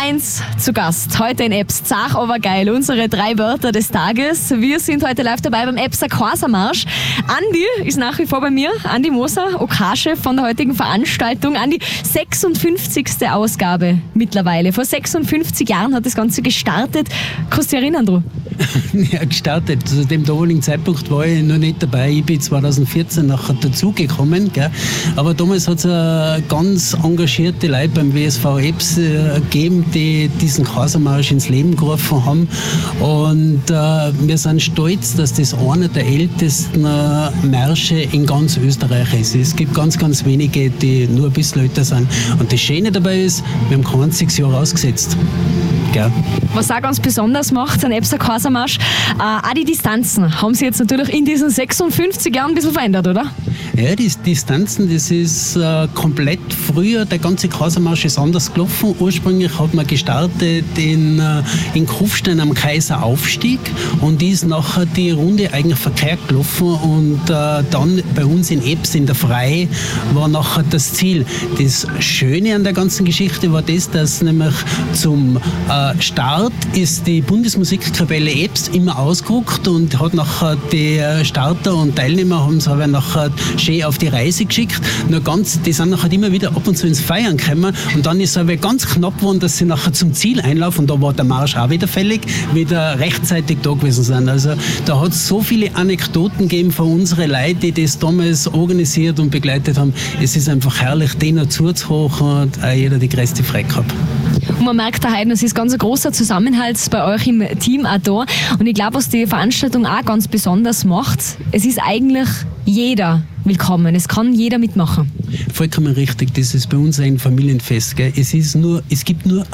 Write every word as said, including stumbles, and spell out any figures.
eins zu Gast. Heute in Ebbs. Zach, aber geil. Unsere drei Wörter des Tages. Wir sind heute live dabei beim Ebbser Chorsammarsch. Andi ist nach wie vor bei mir. Andi Moser, OK-Chef von der heutigen Veranstaltung. Andi, sechsundfünfzigste Ausgabe mittlerweile. Vor sechsundfünfzig Jahren hat das Ganze gestartet. Kannst du dich erinnern, du? Ja, gestartet. Zu dem damaligen Zeitpunkt war ich noch nicht dabei. Ich bin zweitausendvierzehn nachher dazugekommen. Gell? Aber damals hat es ganz engagierte Leute beim W S V Ebbs äh, gegeben, die diesen Chorsammarsch ins Leben gerufen haben. Und äh, wir sind stolz, dass das einer der ältesten äh, Märsche in ganz Österreich ist. Es gibt ganz, ganz wenige, die nur ein bisschen älter sind. Und das Schöne dabei ist, wir haben kein einziges Jahr ausgesetzt. Gell? Was auch ganz besonders macht, ein Ebbser Chorsammarsch, äh, auch die Distanzen haben sich jetzt natürlich in diesen sechsundfünfzig Jahren ein bisschen verändert, oder? Ja, die Distanzen, das ist äh, komplett früher, der ganze Chorsammarsch ist anders gelaufen. Ursprünglich hat man gestartet in, äh, in Kufstein am Kaiseraufstieg und ist nachher die Runde eigentlich verkehrt gelaufen und äh, dann bei uns in Ebbs in der Frei war nachher das Ziel. Das Schöne an der ganzen Geschichte war das, dass nämlich zum äh, Start ist die Bundesmusikkapelle Ebbs immer ausgerückt und hat nachher die Starter und Teilnehmer haben es aber nachher schön auf die Reise geschickt. Nur ganz, die sind nachher immer wieder ab und zu ins Feiern gekommen und dann ist es aber ganz knapp geworden, dass sie nachher zum Ziel einlaufen und da war der Marsch auch wieder fällig, wieder rechtzeitig da gewesen sind. Also da hat es so viele Anekdoten gegeben von unseren Leuten, die das damals organisiert und begleitet haben. Es ist einfach herrlich, denen zuzuhören und auch jeder die größte Freude gehabt. Und man merkt daheim, es ist ganz ein großer Zusammenhalt bei euch im Team auch da. Und ich glaube, was die Veranstaltung auch ganz besonders macht, es ist eigentlich jeder willkommen. Es kann jeder mitmachen. Vollkommen richtig, das ist bei uns ein Familienfest. Gell? Es ist nur, es gibt nur